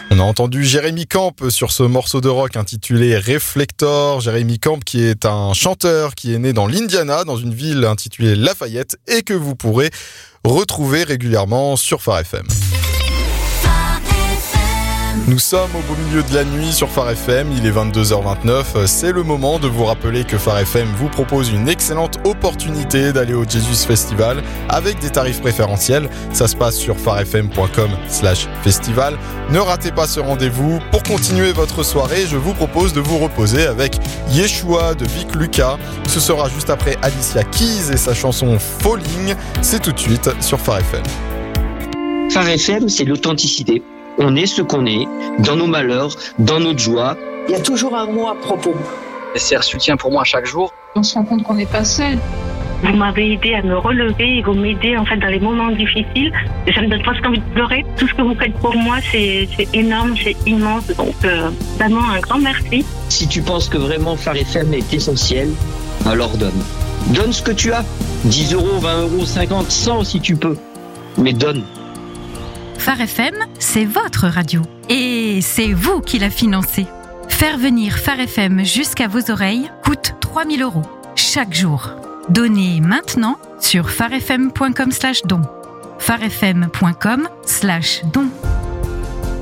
On a entendu Jérémy Camp sur ce morceau de rock intitulé Reflector. Jérémy Camp qui est un chanteur qui est né dans l'Indiana, dans une ville intitulée Lafayette et que vous pourrez retrouver régulièrement sur Phare FM. Nous sommes au beau milieu de la nuit sur Phare FM, il est 22h29. C'est le moment de vous rappeler que Phare FM vous propose une excellente opportunité d'aller au Jesus Festival avec des tarifs préférentiels. Ça se passe sur pharefm.com/festival. Ne ratez pas ce rendez-vous. Pour continuer votre soirée, je vous propose de vous reposer avec Yeshua de Vic Lucas. Ce sera juste après Alicia Keys et sa chanson Falling. C'est tout de suite sur Phare FM. Phare FM, c'est l'authenticité. On est ce qu'on est, dans nos malheurs, dans notre joie. Il y a toujours un mot à propos. C'est un soutien pour moi chaque jour. On se rend compte qu'on n'est pas seul. Vous m'avez aidé à me relever et vous m'aidez en fait dans les moments difficiles. Ça me donne presque envie de pleurer. Tout ce que vous faites pour moi, c'est énorme, c'est immense. Donc vraiment un grand merci. Si tu penses que vraiment Phare FM est essentiel, alors donne. Donne ce que tu as. 10 €, 20 €, 50, 100 si tu peux. Mais donne. Phare FM, c'est votre radio. Et c'est vous qui la financez. Faire venir Phare FM jusqu'à vos oreilles coûte 3 000 € chaque jour. Donnez maintenant sur pharefm.com/don. pharefm.com/don.